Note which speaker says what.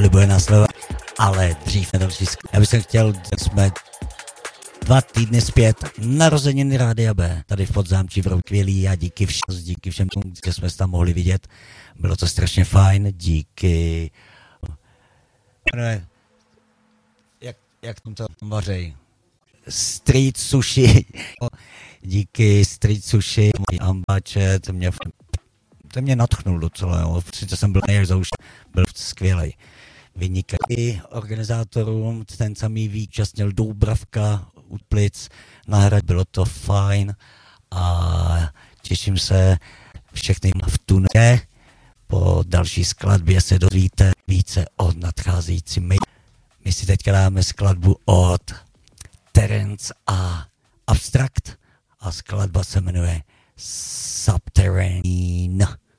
Speaker 1: chvíli bude následovat, ale dřív na další. Já bych chtěl, jsme 2 týdny zpět narozeniny Rádia B, tady v Podzámčí v Roukvělí a díky všem, že jsme se tam mohli vidět. Bylo to strašně fajn, díky. Jak to vařej? Street Sushi. Díky Street Sushi, můj ambáče, to mě nadchnul docela, jo. Sice jsem byl byl skvělej. Vynikají organizátorům, ten samý výčastnil Doubravka u Plic, nahrad, bylo to fajn a těším se všechny v tunele. Po další skladbě se dozvíte více o nadcházející My si teďka dáme skladbu od Terence a Abstract a skladba se jmenuje Subterranean.